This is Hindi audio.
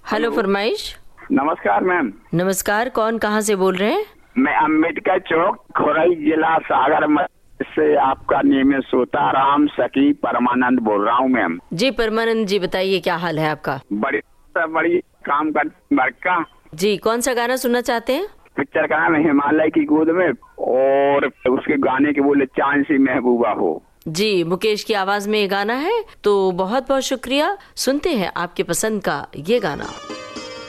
हेलो फरमाइश। नमस्कार मैम। नमस्कार, कौन कहाँ से बोल रहे हैं? मैं अम्बेडकर चौक, खोरई, जिला सागर से आपका नियमित श्रोता राम सखी परमानंद बोल रहा हूँ मैम। जी परमानंद जी, बताइए क्या हाल है आपका? बड़ी काम कर का जी, कौन सा गाना सुनना चाहते हैं? पिक्चर का नाम है हिमालय की गोद में, और उसके गाने के बोले चांद सी महबूबा हो। जी, मुकेश की आवाज में ये गाना है, तो बहुत बहुत शुक्रिया। सुनते हैं आपके पसंद का ये गाना।